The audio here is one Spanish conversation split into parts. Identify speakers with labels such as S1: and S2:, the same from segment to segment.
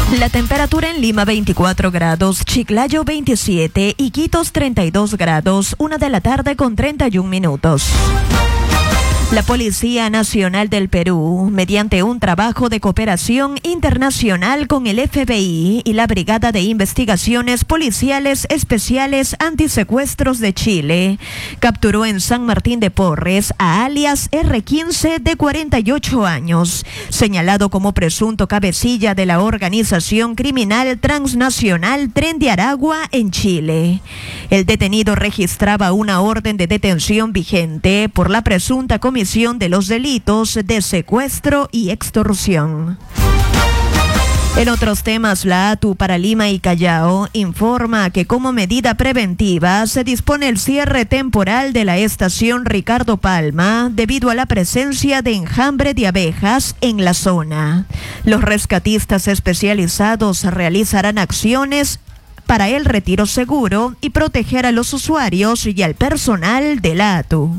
S1: La temperatura en Lima 24 grados, Chiclayo 27, Iquitos 32 grados, 1:31 p.m. La Policía Nacional del Perú, mediante un trabajo de cooperación internacional con el FBI y la Brigada de Investigaciones Policiales Especiales Antisecuestros de Chile, capturó en San Martín de Porres a alias R15 de 48 años, señalado como presunto cabecilla de la organización criminal transnacional Tren de Aragua en Chile. El detenido registraba una orden de detención vigente por la presunta comisión de los delitos de secuestro y extorsión. En otros temas, la ATU para Lima y Callao informa que como medida preventiva se dispone el cierre temporal de la estación Ricardo Palma debido a la presencia de enjambre de abejas en la zona. Los rescatistas especializados realizarán acciones para el retiro seguro y proteger a los usuarios y al personal de la ATU.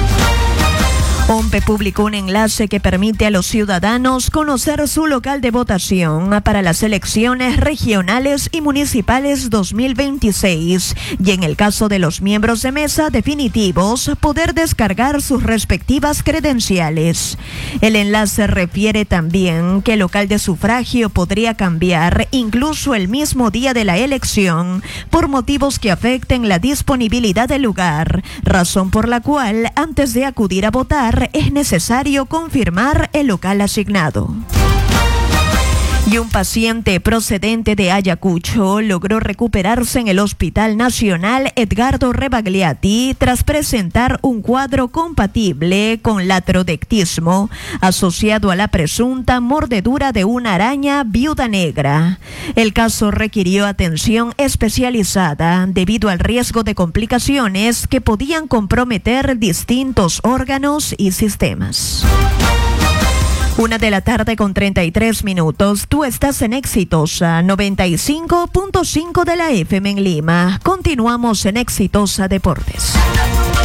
S1: OMPE publicó un enlace que permite a los ciudadanos conocer su local de votación para las elecciones regionales y municipales 2026 y en el caso de los miembros de mesa definitivos poder descargar sus respectivas credenciales. El enlace refiere también que el local de sufragio podría cambiar incluso el mismo día de la elección por motivos que afecten la disponibilidad del lugar, razón por la cual antes de acudir a votar es necesario confirmar el local asignado. Y un paciente procedente de Ayacucho logró recuperarse en el Hospital Nacional Edgardo Rebagliati tras presentar un cuadro compatible con latrodectismo asociado a la presunta mordedura de una araña viuda negra. El caso requirió atención especializada debido al riesgo de complicaciones que podían comprometer distintos órganos y sistemas. 1:33 p.m. Tú estás en Exitosa 95.5 de la FM en Lima. Continuamos en Exitosa Deportes.